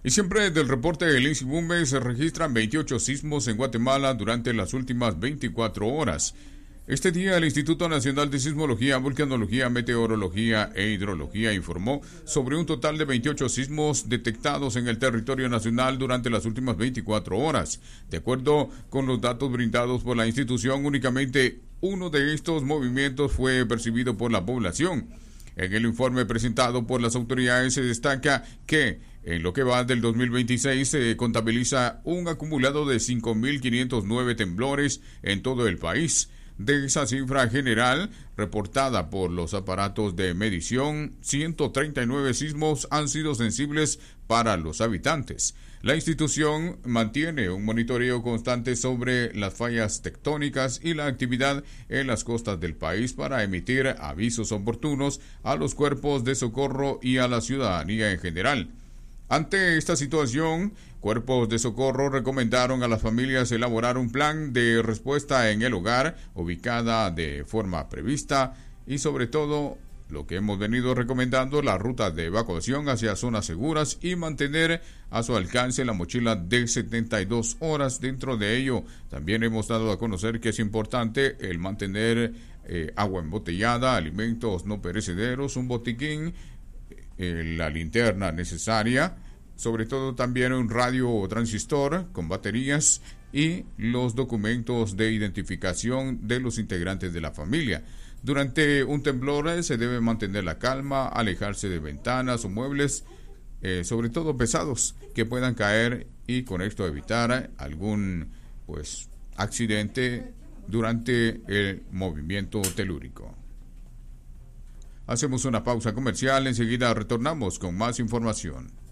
Y siempre desde el reporte del INSIBUMBE se registran 28 sismos en Guatemala durante las últimas 24 horas. Este día el Instituto Nacional de Sismología, Vulcanología, Meteorología e Hidrología informó sobre un total de 28 sismos detectados en el territorio nacional durante las últimas 24 horas. De acuerdo con los datos brindados por la institución, únicamente uno de estos movimientos fue percibido por la población. En el informe presentado por las autoridades se destaca que en lo que va del 2026 se contabiliza un acumulado de 5.509 temblores en todo el país. De esa cifra general reportada por los aparatos de medición, 139 sismos han sido sensibles para los habitantes. La institución mantiene un monitoreo constante sobre las fallas tectónicas y la actividad en las costas del país para emitir avisos oportunos a los cuerpos de socorro y a la ciudadanía en general. Ante esta situación, cuerpos de socorro recomendaron a las familias elaborar un plan de respuesta en el hogar, ubicada de forma prevista y sobre todo, lo que hemos venido recomendando, las rutas de evacuación hacia zonas seguras y mantener a su alcance la mochila de 72 horas. Dentro de ello, también hemos dado a conocer que es importante el mantener agua embotellada, alimentos no perecederos, un botiquín, la linterna necesaria, sobre todo también un radio o transistor con baterías y los documentos de identificación de los integrantes de la familia. Durante un temblor se debe mantener la calma, alejarse de ventanas o muebles, sobre todo pesados, que puedan caer y con esto evitar algún accidente durante el movimiento telúrico. Hacemos una pausa comercial, enseguida retornamos con más información.